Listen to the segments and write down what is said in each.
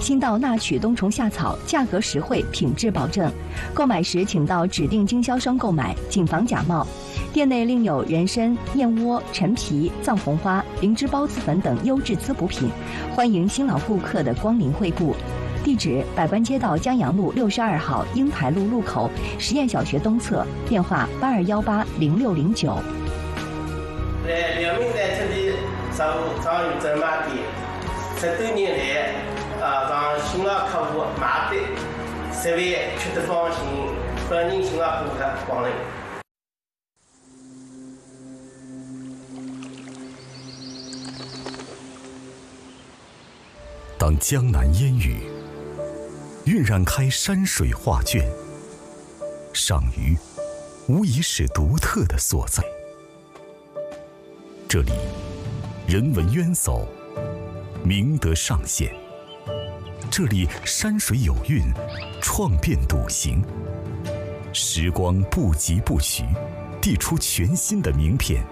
新稻纳曲冬虫夏草，价格实惠，品质保证。购买时请到指定经销商购买，谨防假冒。店内另有人参、燕窝、陈皮、藏红花、灵芝孢子粉等优质滋补品，欢迎新老顾客的光临惠顾。地址：百官街道江阳路62号英台路路口实验小学东侧，电话82180609。 在辽宁在这里商务藏鱼专卖店，10多年来，让新老客户买的食味吃得放心，欢迎新老顾客光临。 当江南烟雨晕染开山水画卷，上虞无疑是独特的所在。这里人文渊薮，明德上线；这里山水有韵，创变笃行。时光不疾不徐，递出全新的名片。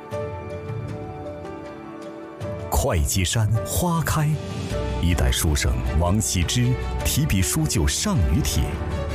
会稽山花开，一代书圣王羲之提笔书就《上虞帖》。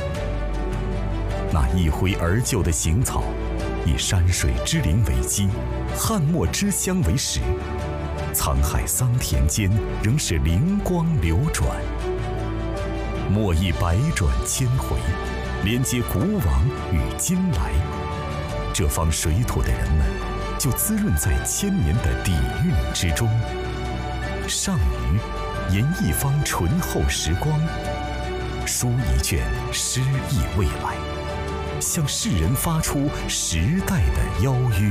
那一挥而就的行草，以山水之灵为基，汉墨之乡为始，沧海桑田间仍是灵光流转。墨意百转千回，连接古往与今来。这方水土的人们，就滋润在千年的底蕴之中。上虞吟一方醇厚时光，书一卷诗意未来，向世人发出时代的邀约。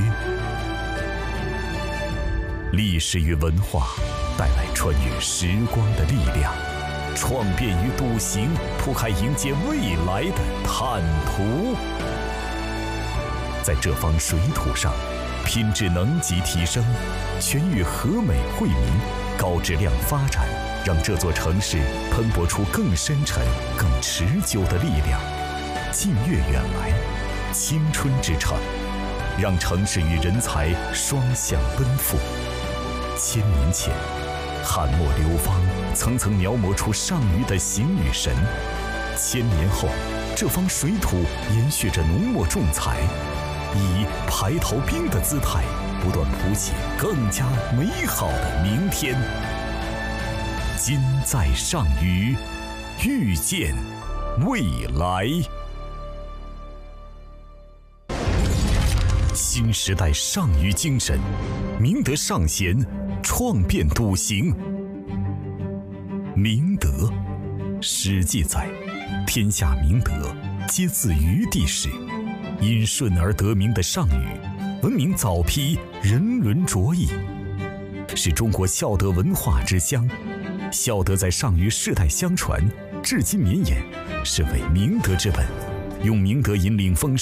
历史与文化带来穿越时光的力量，创变与笃行铺开迎接未来的坦途。在这方水土上，品质能级提升，全域和美惠民，高质量发展，让这座城市喷薄出更深沉、更持久的力量。近悦远来，青春之城，让城市与人才双向奔赴。1000年前，汉墨流芳层层描摹出上虞的形与神；1000年后，这方水土延续着浓墨重彩，以排头兵的姿态，不断谱写更加美好的明天。今在上虞，遇见未来。新时代上虞精神，明德尚贤，创变笃行。明德，史记载，天下明德，皆自虞地始。因舜而得名的上虞，闻名早批，人伦卓异，是中国孝德文化之乡。孝德在上虞世代相传，至今绵延，是为明德之本。用明德引领风